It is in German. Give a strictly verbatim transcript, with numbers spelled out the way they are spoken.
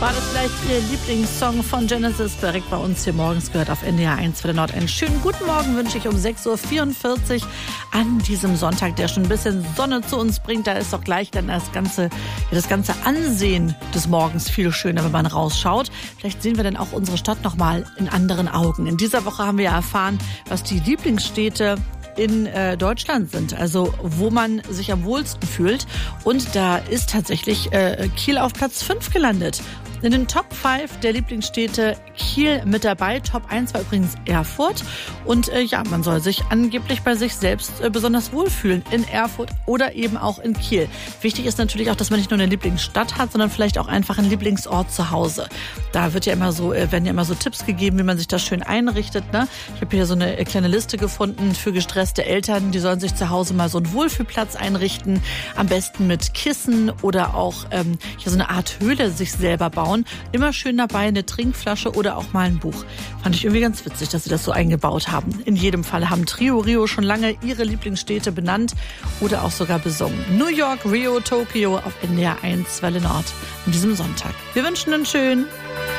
War das vielleicht Ihr Lieblingssong von Genesis? Direkt bei uns hier morgens gehört auf N D R eins für den Nord. Einen schönen guten Morgen wünsche ich um sechs Uhr vierundvierzig an diesem Sonntag, der schon ein bisschen Sonne zu uns bringt. Da ist doch gleich dann das ganze, das ganze Ansehen des Morgens viel schöner, wenn man rausschaut. Vielleicht sehen wir dann auch unsere Stadt noch mal in anderen Augen. In dieser Woche haben wir ja erfahren, was die Lieblingsstädte in äh, Deutschland sind, also wo man sich am wohlsten fühlt. Und da ist tatsächlich äh, Kiel auf Platz fünf gelandet. In den Top fünf der Lieblingsstädte Kiel mit dabei. Top eins war übrigens Erfurt. Und äh, ja, man soll sich angeblich bei sich selbst äh, besonders wohlfühlen in Erfurt oder eben auch in Kiel. Wichtig ist natürlich auch, dass man nicht nur eine Lieblingsstadt hat, sondern vielleicht auch einfach einen Lieblingsort zu Hause. Da wird ja immer so, äh, werden ja immer so Tipps gegeben, wie man sich das schön einrichtet. Ne? Ich habe hier so eine kleine Liste gefunden für gestresste Eltern. Die sollen sich zu Hause mal so einen Wohlfühlplatz einrichten. Am besten mit Kissen oder auch ähm, hier so eine Art Höhle sich selber bauen. Immer schön dabei eine Trinkflasche oder auch mal ein Buch. Fand ich irgendwie ganz witzig, dass sie das so eingebaut haben. In jedem Fall haben Trio Rio schon lange ihre Lieblingsstädte benannt oder auch sogar besungen. New York, Rio, Tokio auf N D R eins Welle Nord an diesem Sonntag. Wir wünschen einen schönen